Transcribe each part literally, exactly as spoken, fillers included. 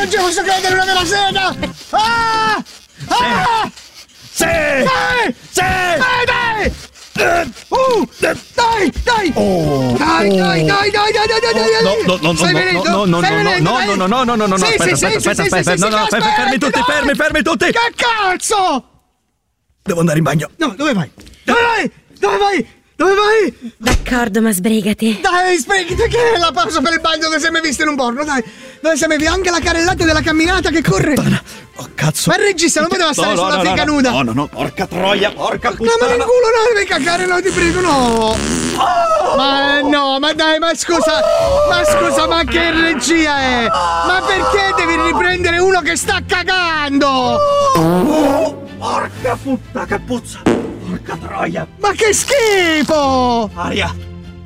non ci posso credere, una vera sega! Ah! Ah! Sì! Dai! Sì! Dai, dai! Uh, dai, dai! Oh, dai, dai, dai, dai, dai, dai, dai, dai! No, no, no, Stai no, venendo? no, no, Stai no, venendo, no, dai? no, no, no, no, no, no, Sì, aspetta, sì, aspetta, sì, aspetta, sì, aspetta, sì, no, sì, no, sì, fermi, fermi tutti, aspetta, fermi, fermi tutti! Che cazzo? Devo andare in bagno. No, dove vai? Dove vai? Dove vai? Dove vai? D'accordo, ma sbrigati. Dai, sbrigati, che è la pausa per il bagno dove sei mai visto in un porno, dai. Dove sei mai visto anche la carrellata della camminata che corre. Oh, cazzo. Ma il regista non poteva stare No, no, sulla no, figa no, nuda. No, no, no, porca troia, porca No, puttana. ma nel culo no, devi cagare, no, ti prego, no. Ma no, ma dai, ma scusa, ma scusa, ma che regia è? Ma perché devi riprendere uno che sta cagando? Oh, porca puttana, che puzza. Porca troia. Ma che schifo! Aria.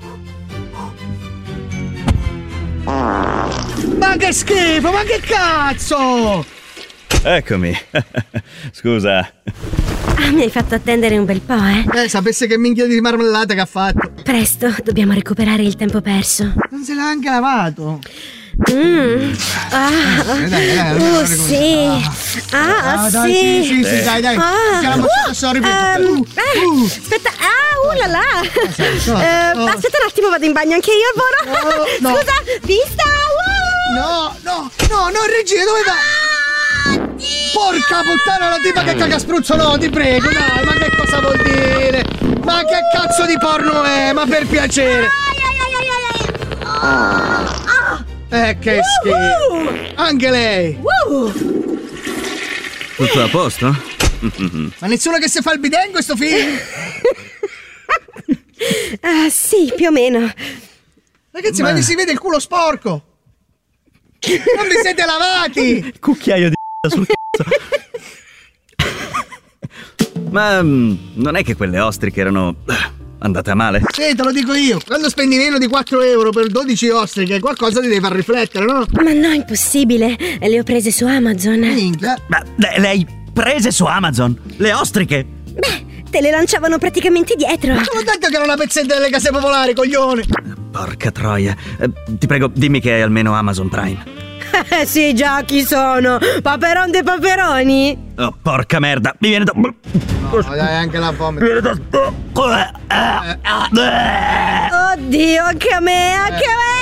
Ma che schifo, ma che cazzo! Eccomi. Scusa. Ah, mi hai fatto attendere un bel po', eh? Eh, sapesse che minchia di marmellata che ha fatto. Presto, dobbiamo recuperare il tempo perso. Non se l'ha anche lavato. Mmm. Ah. Dai, dai, dai, Uh, dai, sì. Ah, Ah, dai, sì. sì, sì, sì, dai, dai. Ah. Che la mozzata sorry, ehm, uh, eh, uh. Aspetta, ah, uh là là. no, Eh, no. Aspetta un attimo, vado in bagno anche io, Boro. No, no. Scusa, vista. Uh. No, no, no, no, regia, dove va? Porca puttana, la tipa che caga spruzzo, no, ti prego, dai, ma che cosa vuol dire? Ma che cazzo di porno è? Ma per piacere. Eh, che schifo. Anche lei. Tutto a posto? Ma nessuno che si fa il bidet in questo film? Ah, sì, più o meno. Ragazzi, ma, ma vi si vede il culo sporco. Non vi siete lavati. Cucchiaio di sul cazzo. Ma mm, non è che quelle ostriche erano andate a male? Sì, te lo dico io. Quando spendi meno di quattro euro per dodici ostriche, qualcosa ti deve far riflettere, no? Ma no, impossibile. Le ho prese su Amazon. Minchia. Ma le, le hai prese su Amazon? Le ostriche? Beh, te le lanciavano praticamente dietro. Te l'ho detto che era una pezzetta delle case popolari, coglione. Porca troia. Eh, ti prego, dimmi che è almeno Amazon Prime. Eh sì, già, chi sono? Paperon dei paperoni? Oh, porca merda, mi viene da... No, dai, anche la fame. Mi viene da... Oddio, anche a me, anche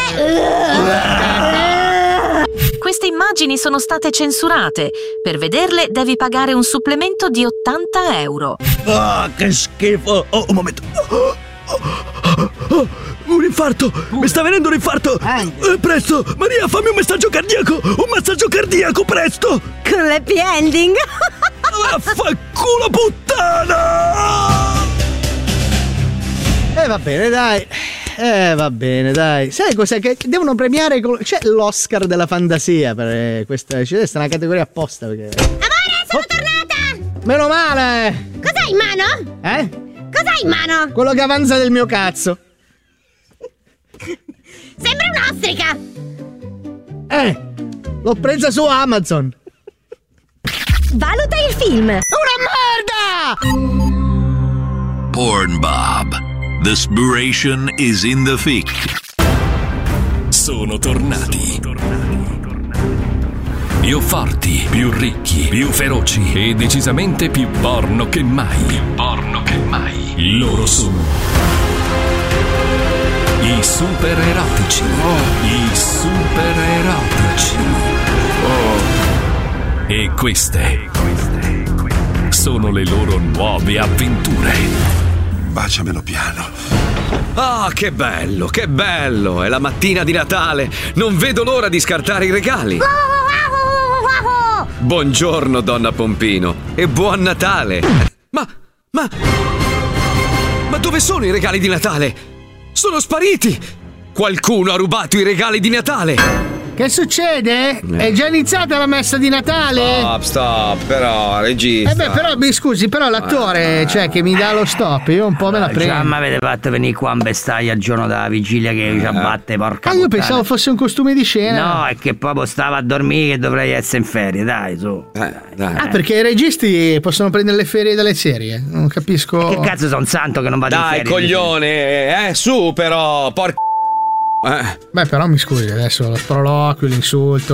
a me! Queste immagini sono state censurate. Per vederle devi pagare un supplemento di ottanta euro. Ah, che schifo. Oh, un momento. Oh, oh, oh, oh, un infarto. Mi sta venendo un infarto. Eh, presto, Maria, fammi un messaggio cardiaco. Un massaggio cardiaco, presto. Con l'happy ending. Vaffanculo puttana. Eh, va bene, dai. Eh, va bene, dai. Sai cos'è? Che devono premiare. Col... C'è l'Oscar della fantasia per questa. C'è questa è una categoria apposta. Perché... Amore, sono oh. tornata! Meno male! Cos'hai in mano? Eh? Cos'hai in mano? Quello che avanza del mio cazzo. Sembra un'ostrica! Eh! L'ho presa su Amazon. Valuta il film! Una merda! Pornbob. The spiration is in the fic. Sono tornati. Più forti, più ricchi, più feroci e decisamente più porno che mai. Più porno che mai. Loro sono i super erotici. Oh. I super erotici. Oh. E queste sono le loro nuove avventure. Baciamelo piano. Ah, che bello, che bello! È la mattina di Natale. Non vedo l'ora di scartare i regali. Buongiorno, donna Pompino, e buon Natale. Ma, ma... Ma dove sono i regali di Natale? Sono spariti! Qualcuno ha rubato i regali di Natale! Che succede? È già iniziata la messa di Natale? Stop, stop, però, regista. Eh beh, però, mi scusi, però l'attore, ah, cioè, che mi dà lo stop, io un po' me la prendo. Già mi avete fatto venire qua in vestaglia il giorno della vigilia che ci abbatte, porca Ah, io puttana. pensavo fosse un costume di scena. No, è che proprio stavo a dormire che dovrei essere in ferie, dai, su. Eh, dai. Ah, perché i registi possono prendere le ferie dalle serie? Non capisco. Che cazzo sono santo che non vado in Dai, ferie? coglione, eh, su però, porca... Eh. Beh, però mi scusi, adesso lo sproloquio, l'insulto.